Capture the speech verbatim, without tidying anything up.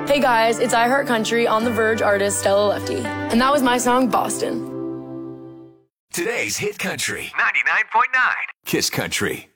Hey guys, it's I Heart Country on The Verge artist Stella Lefty. And that was my song, Boston. Today's Hit Country ninety-nine point nine Kiss Country.